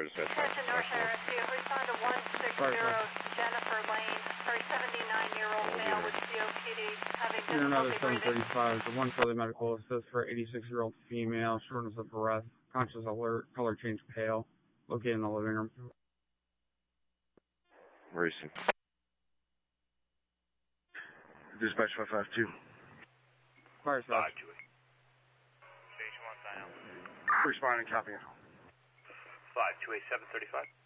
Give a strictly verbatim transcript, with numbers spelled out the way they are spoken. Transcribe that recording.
dispatch. Attention North R S U, respond to one six zero Jennifer Lane, for a seventy-nine-year-old male with C O P D having Another difficulty seven breathing. thirty-five, the one Philly medical assist for eighty-six-year-old female, shortness of breath, conscious alert, color change pale, located in the living room. Racing. Dispatch five five two. Fire five two eight. Station one sign out. Responding, copy. five two eight seven thirty-five.